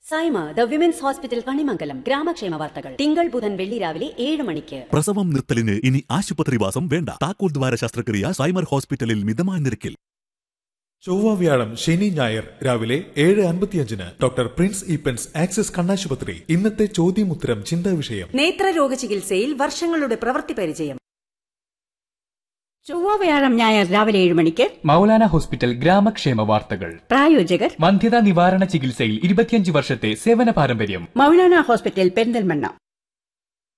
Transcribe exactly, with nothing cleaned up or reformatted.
Saima the women's hospital Kanimangalam ഗ്രാമക്ഷേമ വാർത്തകൾ തിങ്കൾ ബുധൻ വെള്ളി രാവിലെ ഏഴ് മണിക്ക്. പ്രസവം നിർത്തലിന് ഇനി ആശുപത്രിവാസം വേണ്ട. താക്കോൽ ദ്വാര ശസ്ത്രക്രിയ സൈമർ ഹോസ്പിറ്റലിൽ മിതമായ നിരക്കിൽ. ചൊവ്വ വ്യാഴം ശനി ഞായർ രാവിലെ ഏഴ് അൻപത്തിയഞ്ചിന് ഡോക്ടർ പ്രിൻസ് ഈപ്പൻസ് ആക്സിസ് കണ്ണാശുപത്രി. ഇന്നത്തെ ചോദ്യമുത്തരം ചിന്താ വിഷയം. നേത്രരോഗ ചികിത്സയിൽ വർഷങ്ങളുടെ പ്രവൃത്തി പരിചയം. ചൊവ്വ വ്യാഴം ഞായർ രാവിലെ ഏഴ് മണിക്ക് മൗലാന ഹോസ്പിറ്റൽ ഗ്രാമക്ഷേമ വാർത്തകൾ. പ്രായോജകർ വന്ധ്യതാ നിവാരണ ചികിത്സയിൽ ഇരുപത്തിയഞ്ച് വർഷത്തെ സേവന പാരമ്പര്യം. മൗലാന ഹോസ്പിറ്റൽ പെരിന്തൽമണ്ണ.